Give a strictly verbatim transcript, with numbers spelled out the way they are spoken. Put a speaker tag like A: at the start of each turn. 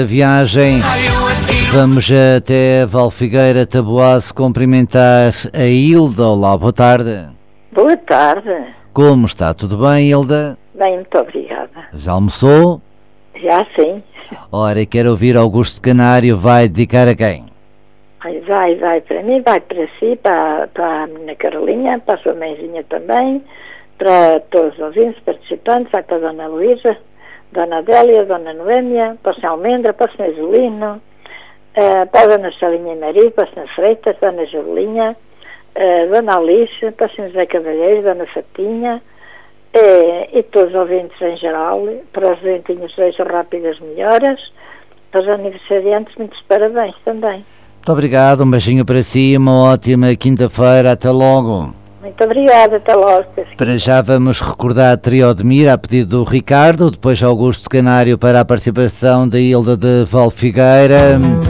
A: A viagem, vamos até Valfigueira, Taboaço, cumprimentar a Hilda. Olá, boa tarde.
B: Boa tarde.
A: Como está? Tudo bem, Hilda?
B: Bem, muito obrigada.
A: Já almoçou?
B: Já sim.
A: Ora, quero ouvir Augusto Canário, vai dedicar a quem?
B: Vai, vai para mim, vai para si, para, para a menina Carolinha, para a sua mãezinha também, para todos os ouvintes, participantes, vai para a Dona Luísa, Dona Adélia, Dona Noêmia, para o senhor Almendra, para o senhor Isolino, uh, para a Dona Salinha Maria, para o senhor Freitas, Dona Julinha, uh, Dona Alice, para o senhor José Cavalheiro, Dona Fatinha, uh, e todos os ouvintes em geral, para os ventinhos desejam rápidas melhoras, para os aniversariantes, muitos parabéns também.
A: Muito obrigado, um beijinho para si, uma ótima quinta-feira, até logo.
B: Muito obrigada, até logo.
A: Para já vamos recordar a Trio de Mira a pedido do Ricardo, depois Augusto Canário para a participação da Hilda de Valfigueira.